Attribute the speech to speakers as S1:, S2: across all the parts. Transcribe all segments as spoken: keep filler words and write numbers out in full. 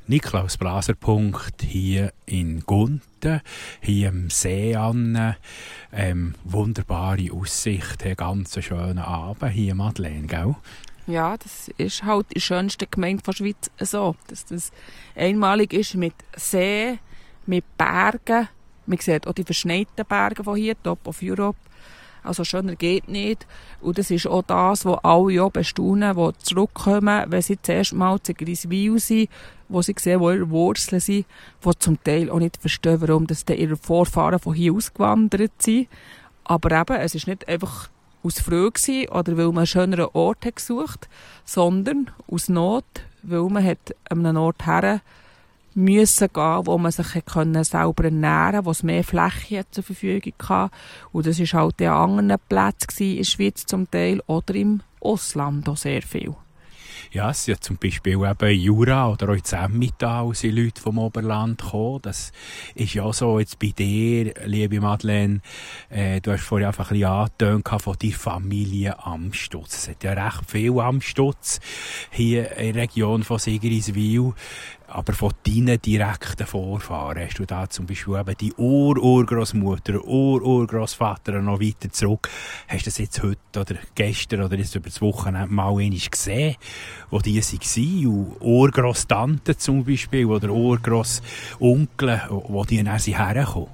S1: Niklaus-Blaser-Punkt hier in Gunten, hier am See an. Ähm, wunderbare Aussicht, ein ganz schöner Abend hier, Madeleine, gell?
S2: Ja, das ist halt die schönste Gemeinde der Schweiz so, dass das einmalig ist mit See, mit Bergen. Man sieht auch die verschneiten Berge von hier, Top of Europe. Also schöner geht nicht. Und das ist auch das, was alle auch bestaunen, die zurückkommen, wenn sie zuerst mal zu Griswil sind, wo sie sehen, wo ihre Wurzeln sind, die zum Teil auch nicht verstehen, warum das ihre Vorfahren von hier ausgewandert sind. Aber eben, es ist nicht einfach aus Freude gewesen, oder weil man einen schöneren Ort hat gesucht, sondern aus Not, weil man hat an einem Ort her müssen gehen, wo man sich können selber ernähren konnte, wo es mehr Fläche zur Verfügung hatte. Und das war halt an anderen Plätzen in der Schweiz zum Teil oder im Ausland auch sehr viel.
S1: Ja, es sind zum Beispiel eben Jura oder auch in Emmental sind Leute vom Oberland gekommen. Das ist ja so jetzt bei dir, liebe Madeleine, äh, du hast vorhin einfach ein bisschen angetönt von deiner Familie Amstutz. Es hat ja recht viel Amstutz hier in der Region von Sigriswil. Aber von deinen direkten Vorfahren hast du da zum Beispiel eben die Ur-Urgroßmutter, Ur-Urgroßvater noch weiter zurück. Hast du das jetzt heute oder gestern oder jetzt über das Wochenende mal einmal gesehen, wo die waren? Und Urgroßtanten zum Beispiel oder Urgroßonkel, wo die dann herkommen?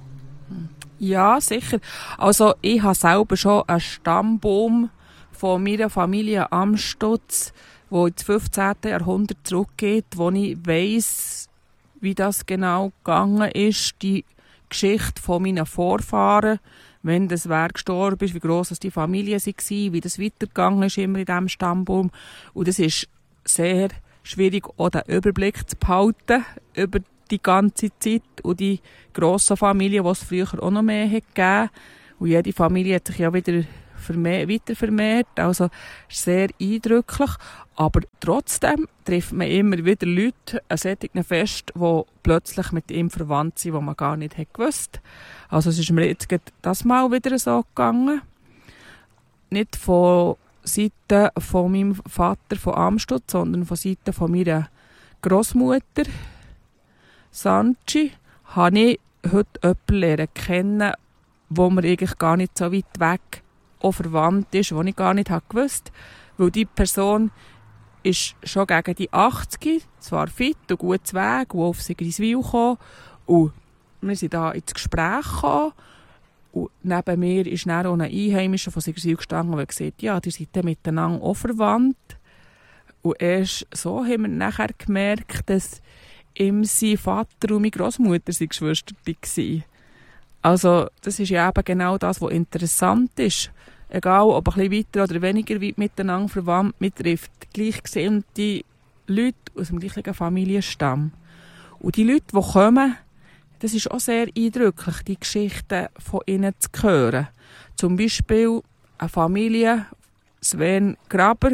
S2: Ja, sicher. Also ich habe selber schon einen Stammbaum von meiner Familie Amstutz, wo ins fünfzehnten Jahrhundert zurückgeht, wo ich weiss, wie das genau gegangen ist, die Geschichte von meinen Vorfahren, wenn das wer gestorben ist, wie gross die Familie war, wie das weitergegangen ist immer in diesem Stammbaum. Und es ist sehr schwierig, auch den Überblick zu behalten über die ganze Zeit und die grossen Familien, die es früher auch noch mehr hat gegeben. Und jede Familie hat sich ja wieder vermehr, weiter vermehrt, also sehr eindrücklich. Aber trotzdem trifft man immer wieder Leute an solchen Fest, die plötzlich mit ihm verwandt sind, die man gar nicht hat gewusst. Also es ist mir jetzt das Mal wieder so gegangen. Nicht von Seite von meinem Vater von Amstutz, sondern von Seite von meiner Großmutter Sanchi, habe ich heute jemanden lernen kennen, wo mir eigentlich gar nicht so weit weg auch verwandt ist, was ich gar nicht gewusst habe. Weil die Person ist schon gegen die achtzig, zwar fit und gut zu Weg, und auf Sigriswil gekommen. Und wir sind da ins Gespräch gekommen. Und neben mir ist dann auch ein Einheimischer von Sigriswil gestanden und gesagt, ja, die sind miteinander auch verwandt. Und erst so haben wir nachher gemerkt, dass ihm sein Vater und meine Großmutter seine Geschwister waren. Also, das ist ja eben genau das, was interessant ist. Egal, ob ein bisschen weiter oder weniger weit miteinander verwandt, man trifft gleichgesinnte Leute aus dem gleichen Familienstamm. Und die Leute, die kommen, das ist auch sehr eindrücklich, die Geschichten von ihnen zu hören. Zum Beispiel eine Familie, Sven Graber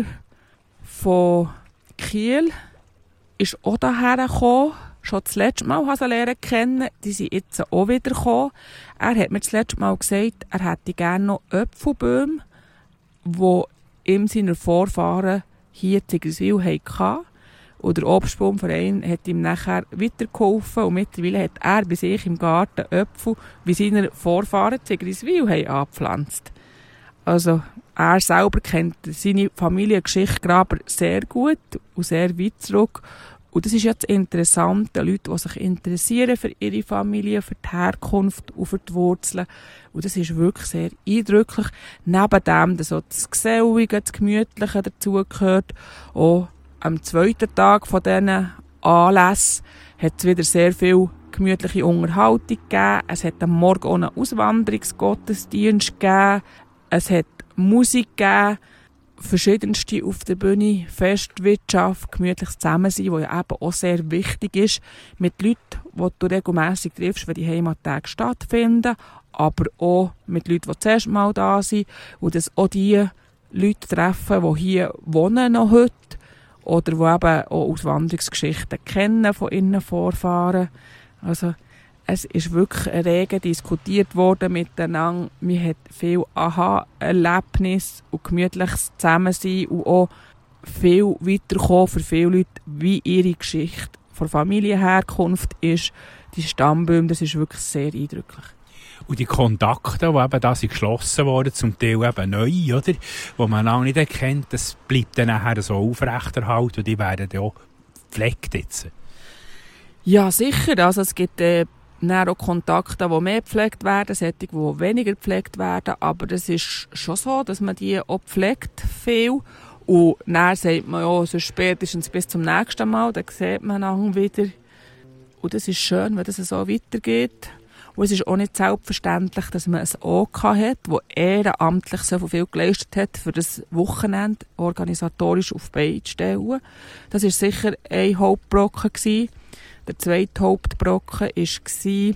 S2: von Kiel, ist auch hierher gekommen. Schon das letzte Mal habe ich sie lernen kennen. Die sind jetzt auch wieder gekommen. Er hat mir das letzte Mal gesagt, er hätte gerne noch Äpfelbäume, die ihm seine Vorfahren hier in Sigriswil hatten. Und der Obstbaumverein hat ihm nachher weitergeholfen. Und mittlerweile hat er bei sich im Garten Äpfel, wie seine Vorfahren in Sigriswil haben angepflanzt. Also, er selber kennt seine Familiengeschichte Graber sehr gut und sehr weit zurück. Und das ist jetzt interessant, die Leute, die sich interessieren für ihre Familie, für die Herkunft und für die Wurzeln. Und das ist wirklich sehr eindrücklich. Neben dem, dass auch das Gesellige, das Gemütliche dazugehört. Auch am zweiten Tag von diesen Anlässen hat es wieder sehr viel gemütliche Unterhaltung gegeben. Es hat am Morgen auch einen Auswanderungsgottesdienst gegeben. Es hat Musik gegeben. Verschiedenste auf der Bühne, Festwirtschaft, gemütliches Zusammensein, was ja eben auch sehr wichtig ist, mit Leuten, die du regelmässig triffst, wenn die Heimattage stattfinden, aber auch mit Leuten, die das erste Mal da sind, und dass auch die Leute treffen, die hier wohnen noch heute, oder die eben auch Auswanderungsgeschichten kennen von ihren Vorfahren. Also, es ist wirklich rege diskutiert worden miteinander. Man hat viel Aha-Erlebnis und gemütliches Zusammensein und auch viel weiterkommen für viele Leute, wie ihre Geschichte von Familienherkunft ist, die Stammbäume, das ist wirklich sehr eindrücklich.
S1: Und die Kontakte, die eben da sind geschlossen wurden, zum Teil eben neu, oder? Die man auch nicht erkennt, das bleibt dann nachher so aufrechterhalten und die werden dann auch gepflegt jetzt.
S2: Ja, sicher. Also es gibt äh, auch Kontakte, die mehr gepflegt werden, solche, die weniger gepflegt werden. Aber es ist schon so, dass man die auch pflegt, viel. Und dann sagt man ja, so spätestens bis zum nächsten Mal, dann sieht man dann wieder. Und das ist schön, wenn das so weitergeht. Und es ist auch nicht selbstverständlich, dass man ein O K hat, das ehrenamtlich so viel geleistet hat, für das Wochenende organisatorisch auf die Beine zu stellen. Das war sicher ein Hauptbrocken gewesen. Der zweite Hauptbrocken war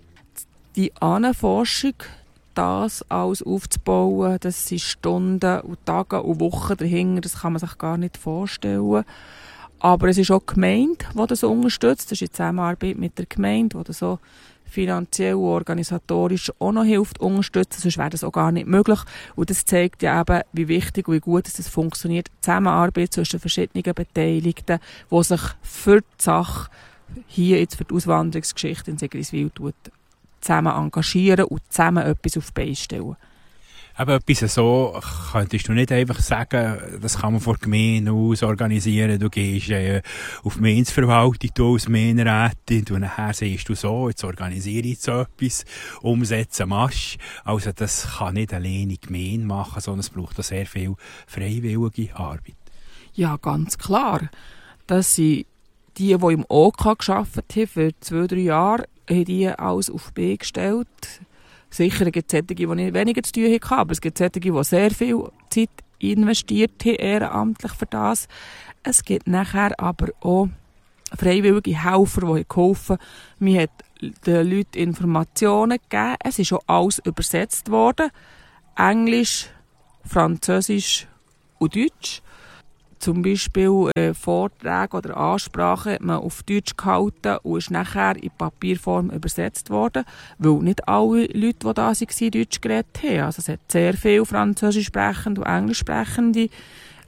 S2: die Ahnenforschung, das alles aufzubauen. Das sind Stunden und Tage und Wochen dahinter, das kann man sich gar nicht vorstellen. Aber es ist auch die Gemeinde, die das unterstützt. Das ist in Zusammenarbeit mit der Gemeinde, die das so finanziell und organisatorisch auch noch hilft, unterstützen, sonst wäre das auch gar nicht möglich. Und das zeigt ja eben, wie wichtig und wie gut es funktioniert, die Zusammenarbeit zwischen verschiedenen Beteiligten, die sich für die Sache hier jetzt für die Auswanderungsgeschichte in Sigriswil zusammen engagieren und zusammen etwas auf die Beine stellen.
S1: Aber etwas so könntest du nicht einfach sagen, das kann man von der Gemeinde aus organisieren. Du gehst äh, auf die Gemeindeverwaltung, du als Gemeinderätin, und nachher siehst du so, jetzt organisiere ich so etwas, umsetzen machst. Also das kann nicht alleine die Gemeinde machen, sondern es braucht auch sehr viel freiwillige Arbeit. Ja, ganz klar. Das sind die, die im O K gearbeitet haben, für zwei, drei Jahre, haben die alles auf die Beine gestellt. Sicher gibt es solche, die nicht weniger zu tun haben, aber es gibt solche, die sehr viel Zeit investiert haben, ehrenamtlich für das. Es gibt nachher aber auch freiwillige Helfer, die geholfen haben. Man hat den Leuten Informationen gegeben. Es ist auch alles übersetzt worden. Englisch, Französisch und Deutsch. Zum Beispiel äh, Vorträge oder Ansprachen hat man auf Deutsch gehalten und ist nachher in Papierform übersetzt worden, weil nicht alle Leute, die da waren, Deutsch geredet haben. Also es hat sehr viele Französisch sprechende und Englisch sprechende